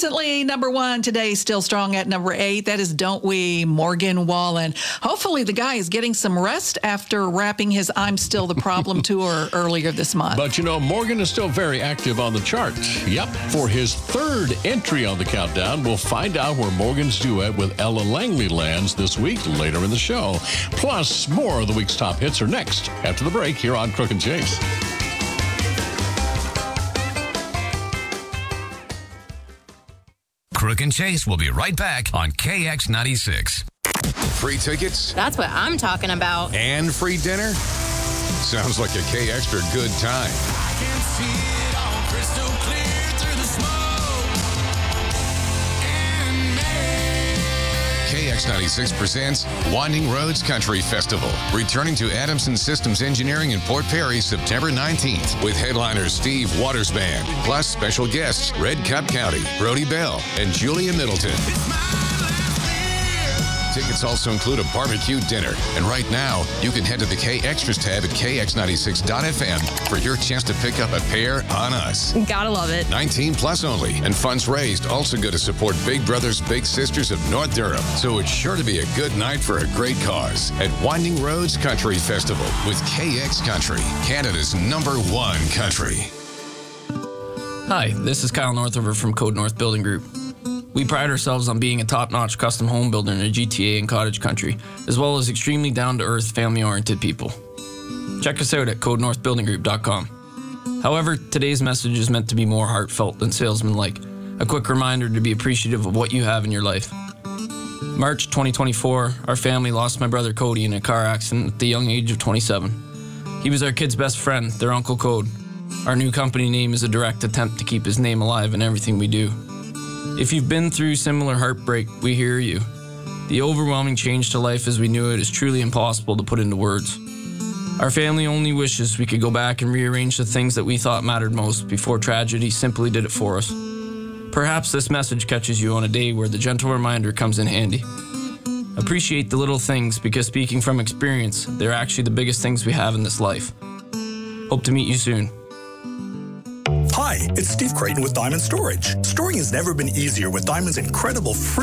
Recently, number 1, today still strong at number 8. That is Don't We, Morgan Wallen. Hopefully the guy is getting some rest after wrapping his I'm Still the Problem tour earlier this month. But, Morgan is still very active on the chart. Yep, for his 3rd entry on the countdown, we'll find out where Morgan's duet with Ella Langley lands this week later in the show. Plus, more of the week's top hits are next after the break here on Crook and Chase. Crook and Chase will be right back on KX96. Free tickets? That's what I'm talking about. And free dinner? Sounds like a K Extra good time. I can see it all crystal clear through the smoke and KX96 presents Winding Roads Country Festival, returning to Adamson Systems Engineering in Port Perry September 19th, with headliners Steve Waters Band, plus special guests Red Cup County, Brody Bell, and Julia Middleton. Tickets also include a barbecue dinner. And right now, you can head to the K Extras tab at kx96.fm for your chance to pick up a pair on us. Gotta love it. 19 plus only, and funds raised also go to support Big Brothers Big Sisters of North Durham. So it's sure to be a good night for a great cause at Winding Roads Country Festival with KX Country, Canada's #1 country. Hi, this is Kyle Northover from Code North Building Group. We pride ourselves on being a top-notch custom home builder in the GTA and cottage country, as well as extremely down-to-earth, family-oriented people. Check us out at CodeNorthBuildingGroup.com. However, today's message is meant to be more heartfelt than salesman-like, a quick reminder to be appreciative of what you have in your life. March 2024, our family lost my brother Cody in a car accident at the young age of 27. He was our kid's best friend, their Uncle Code. Our new company name is a direct attempt to keep his name alive in everything we do. If you've been through similar heartbreak, we hear you. The overwhelming change to life as we knew it is truly impossible to put into words. Our family only wishes we could go back and rearrange the things that we thought mattered most before tragedy simply did it for us. Perhaps this message catches you on a day where the gentle reminder comes in handy. Appreciate the little things because, speaking from experience, they're actually the biggest things we have in this life. Hope to meet you soon. Hi, it's Steve Creighton with Diamond Storage. Storing has never been easier with Diamond's incredible free